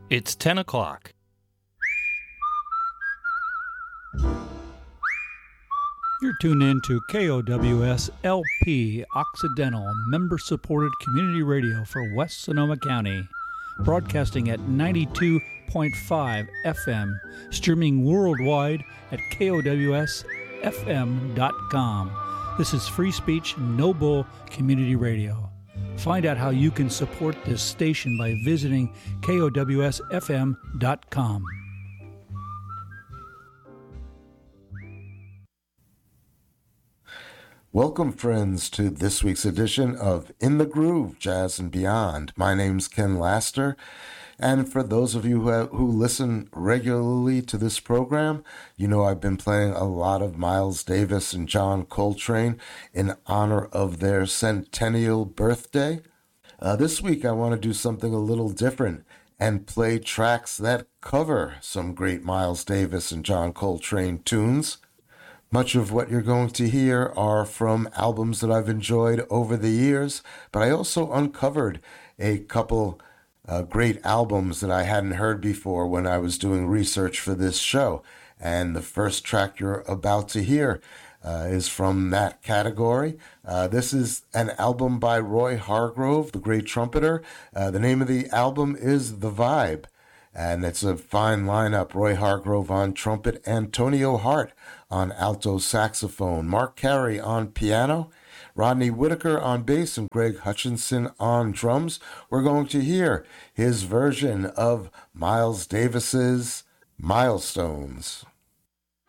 It's 10 o'clock. You're tuned in to KOWS LP Occidental, member-supported community radio for West Sonoma County, broadcasting at 92.5 FM, streaming worldwide at KOWSFM.com. This is free speech, no bull community radio. Find out how you can support this station by visiting KOWSFM.com. Welcome, friends, to this week's edition of In the Groove, Jazz and Beyond. My name's Ken Laster, and for those of you who listen regularly to this program, you know I've been playing a lot of Miles Davis and John Coltrane in honor of their centennial birthday. This week I want to do something a little different and play tracks that cover some great Miles Davis and John Coltrane tunes. Much of what you're going to hear are from albums that I've enjoyed over the years, but I also uncovered a couple great albums that I hadn't heard before when I was doing research for this show. And the first track you're about to hear is from that category. This is an album by Roy Hargrove, the great trumpeter. The name of the album is The Vibe, and it's a fine lineup. Roy Hargrove on trumpet, Antonio Hart on alto saxophone, Mark Carey on piano, Rodney Whitaker on bass, and Greg Hutchinson on drums. We're going to hear his version of Miles Davis's Milestones.